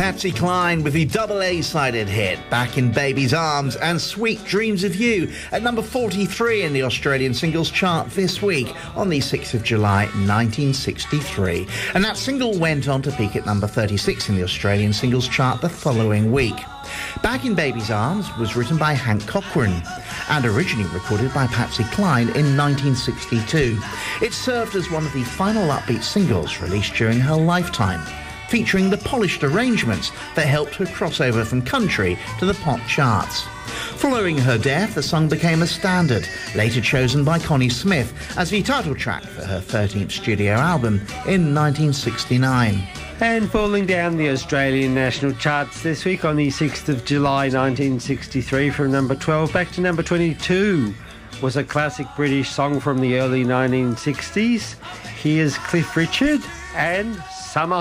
Patsy Cline with the double A-sided hit Back in Baby's Arms and Sweet Dreams of You at number 43 in the Australian singles chart this week on the 6th of July 1963. And that single went on to peak at number 36 in the Australian singles chart the following week. Back in Baby's Arms was written by Hank Cochran and originally recorded by Patsy Cline in 1962. It served as one of the final upbeat singles released during her lifetime, featuring the polished arrangements that helped her cross over from country to the pop charts. Following her death, the song became a standard, later chosen by Connie Smith as the title track for her 13th studio album in 1969. And falling down the Australian national charts this week on the 6th of July 1963 from number 12 back to number 22 was a classic British song from the early 1960s. Here's Cliff Richard and Summer